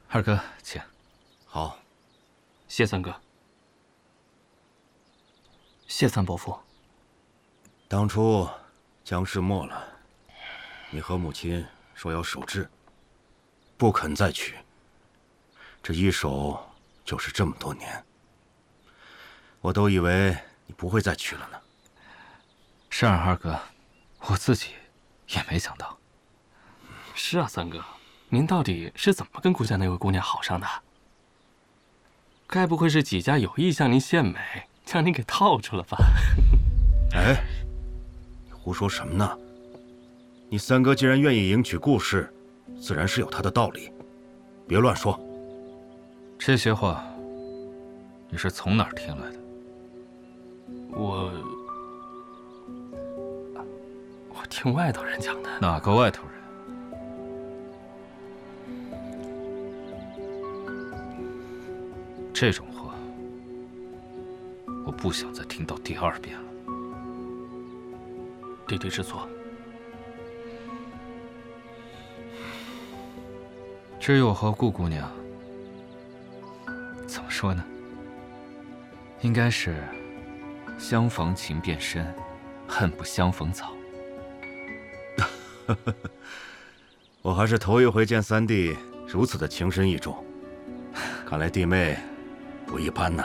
二哥，请。 好， 谢三哥。谢三伯父。 当初姜氏没了，你和母亲说要守制，不肯再娶。这一守就是这么多年，我都以为你不会再娶了呢。 是啊，二哥，我自己也没想到。 是啊，三哥，您到底是怎么跟顾家那位姑娘好上的？该不会是几家有意向您献美，将您给套住了吧？ 哎，你胡说什么呢？你三哥既然愿意迎娶顾氏，自然是有他的道理，别乱说。 这些话，你是从哪儿听来的？ 我听外头人讲的。 哪个外头人？这种话，我不想再听到第二遍了。 弟弟知错。 至于我和顾姑娘，怎么说呢？应该是相逢情变深，恨不相逢早。 我还是头一回见三弟如此的情深意重，看来弟妹不一般呐。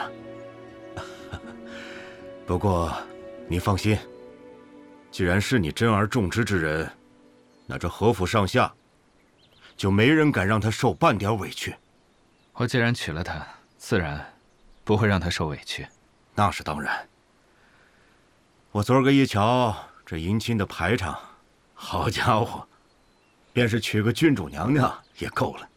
不过你放心，既然是你珍而重之之人，那这何府上下就没人敢让他受半点委屈。 我既然娶了她，自然不会让她受委屈。 那是当然。我昨儿个一瞧这迎亲的排场，好家伙，便是娶个郡主娘娘也够了。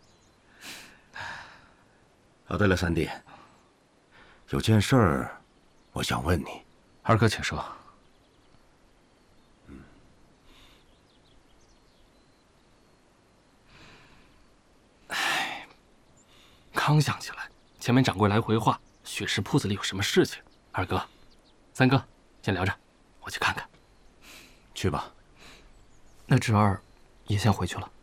哦，对了，三弟，有件事儿，我想问你。 二哥，请说。 刚想起来，前面掌柜来回话，雪石铺子里有什么事情。二哥，三哥，先聊着，我去看看。 去吧。 那侄儿也先回去了。